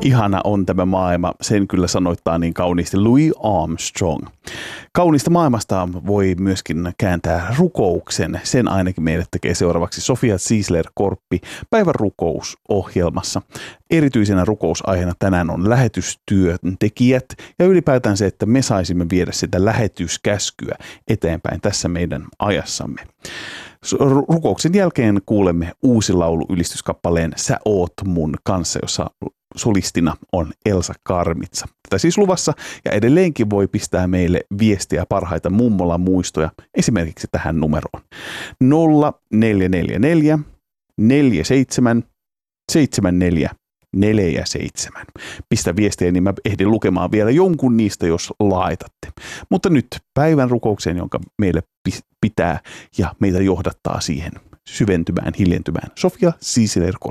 Ihana on tämä maailma, sen kyllä sanoittaa niin kauniisti Louis Armstrong. Kaunista maailmasta voi myöskin kääntää rukouksen. Sen ainakin meille tekee seuraavaksi Sofia Ziesler-Korppi päivän rukousohjelmassa. Erityisenä rukousaiheena tänään on lähetystyöntekijät ja ylipäätään se, että me saisimme viedä sitä lähetyskäskyä eteenpäin tässä meidän ajassamme. Rukouksen jälkeen kuulemme uusi laulu ylistyskappaleen Sä oot mun kanssa, jossa solistina on Elsa Karmitsa. Tätä siis luvassa ja edelleenkin voi pistää meille viestiä parhaita mummola muistoja esimerkiksi tähän numeroon 0444 47 74 47. Pistä viestiä, niin mä ehdin lukemaan vielä jonkun niistä, jos laitatte. Mutta nyt päivän rukoukseen, jonka meille pitää ja meitä johdattaa siihen syventymään, hiljentymään. Sofia Ziesler-Korppi.